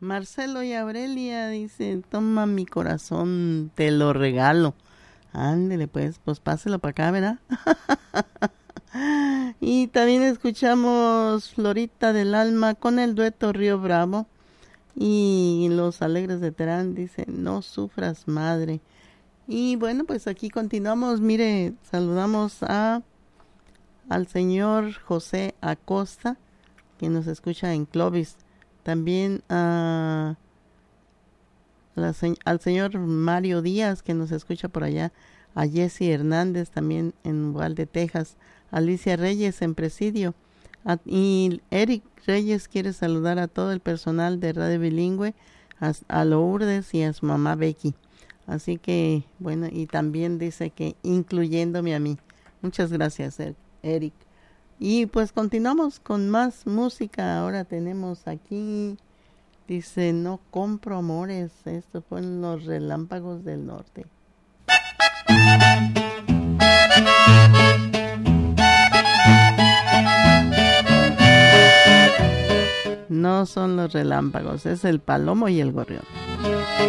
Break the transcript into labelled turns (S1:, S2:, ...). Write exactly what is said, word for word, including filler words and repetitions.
S1: Marcelo y Aurelia dice, toma mi corazón, te lo regalo. Ándele pues, pues páselo para acá, ¿verdad? Y también escuchamos Florita del Alma con el dueto Río Bravo. Y Los Alegres de Terán dice, no sufras, madre. Y bueno, pues aquí continuamos. Mire, saludamos a al señor José Acosta, que nos escucha en Clovis. También a la, al señor Mario Díaz, que nos escucha por allá. A Jesse Hernández, también en Uvalde, Texas. Alicia Reyes en Presidio. A, y Eric Reyes quiere saludar a todo el personal de Radio Bilingüe, a, a Lourdes y a su mamá Becky. Así que, bueno, y también dice que incluyéndome a mí. Muchas gracias, Eric. Y pues continuamos con más música. Ahora tenemos aquí, dice, no compro amores. Estos fueron Los Relámpagos del Norte. No son los relámpagos, es el palomo y el gorrión.